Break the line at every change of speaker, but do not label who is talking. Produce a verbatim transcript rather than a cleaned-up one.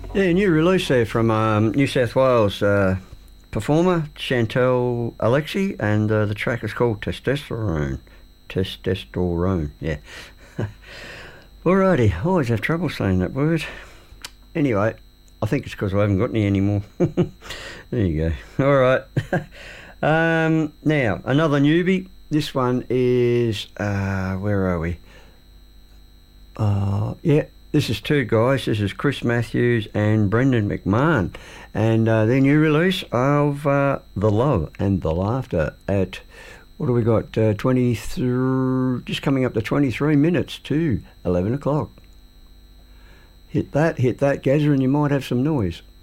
Yeah, new release there from um, New South Wales uh, performer Chantel Alexi, and uh, the track is called Testosterone. Testosterone, yeah. Alrighty, I always have trouble saying that word. Anyway, I think it's because I haven't got any anymore. There you go. Alright. um, now, another newbie. This one is, uh, where are we? Uh, yeah, this is two guys. This is Chris Matthews and Brendan McMahon. And uh, their new release of uh, The Love and the Laughter at, what do we got, uh, twenty-three, just coming up to twenty-three minutes to eleven o'clock. Hit that, hit that, Gazza, and you might have some noise.